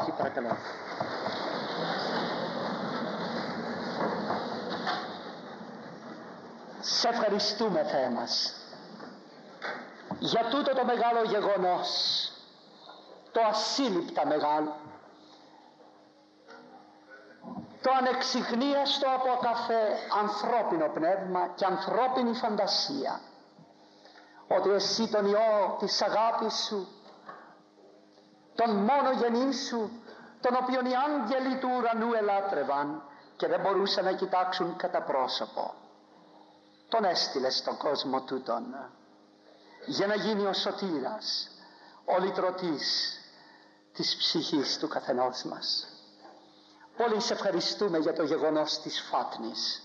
σταυρωθεί παρακαλώ. Σε ευχαριστούμε, Θεέ μας, για τούτο το μεγάλο γεγονός, το ασύλληπτα μεγάλο, το ανεξιχνίαστο από κάθε ανθρώπινο πνεύμα και ανθρώπινη φαντασία, ότι εσύ τον Υιό της αγάπης σου, τον μόνογενή σου, τον οποίον οι άγγελοι του ουρανού ελάτρευαν και δεν μπορούσαν να κοιτάξουν κατά πρόσωπο, τον έστειλες στον κόσμο τούτον για να γίνει ο σωτήρας, ο λυτρωτής της ψυχής του καθενός μας. Πολύ σε ευχαριστούμε για το γεγονός της φάτνης,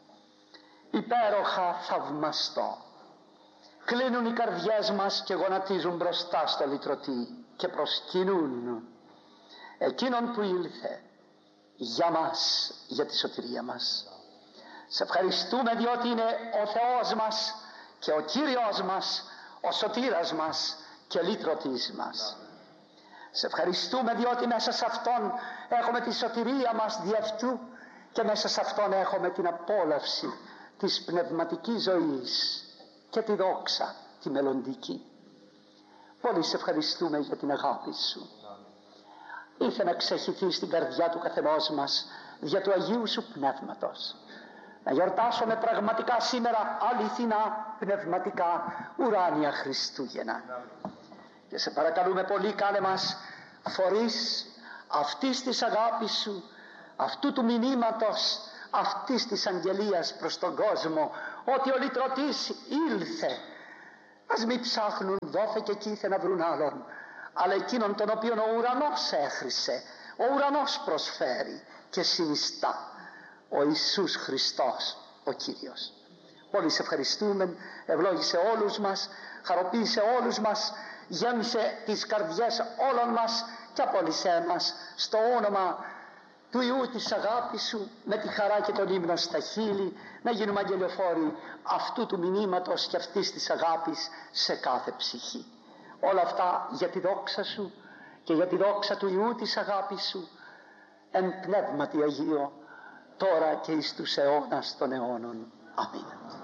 υπέροχα, θαυμαστό. Κλείνουν οι καρδιές μας και γονατίζουν μπροστά στο λυτρωτή και προσκυνούν εκείνον που ήλθε για μας, για τη σωτηρία μας. Σε ευχαριστούμε διότι είναι ο Θεός μας και ο Κύριος μας, ο σωτήρας μας και λυτρωτής μας. Σε ευχαριστούμε διότι μέσα σε Αυτόν έχουμε τη σωτηρία μας δι' αυτού και μέσα σε Αυτόν έχουμε την απόλαυση της πνευματικής ζωής και τη δόξα τη μελλοντική. Πολύ σε ευχαριστούμε για την αγάπη σου. Ήρθε να ξεχυθεί στην καρδιά του καθενός μας δια του Αγίου σου Πνεύματος. Να γιορτάσουμε πραγματικά σήμερα αληθινά πνευματικά ουράνια Χριστούγεννα. Και σε παρακαλούμε πολύ, κάνε μας φορείς αυτής της αγάπης σου, αυτού του μηνύματος, αυτής της αγγελίας προς τον κόσμο, ότι ο λυτρωτής ήλθε. Ας μην ψάχνουν δόθε και κήθε να βρουν άλλον, αλλά εκείνον τον οποίον ο ουρανός έχρισε, ο ουρανός προσφέρει και συνιστά, ο Ιησούς Χριστός ο Κύριος. Πολύ σε ευχαριστούμε, ευλόγησε όλους μας, χαροποίησε όλους μας, γέμισε τις καρδιές όλων μας και απόλυσέ μας στο όνομα του Υιού της αγάπης σου, με τη χαρά και τον ύμνο στα χείλη, να γίνουμε αγγελιοφόροι αυτού του μηνύματος και αυτής της αγάπης σε κάθε ψυχή. Όλα αυτά για τη δόξα σου και για τη δόξα του Υιού της αγάπης σου, εν πνεύματι Αγίο, τώρα και εις τους αιώνας των αιώνων. Αμήν.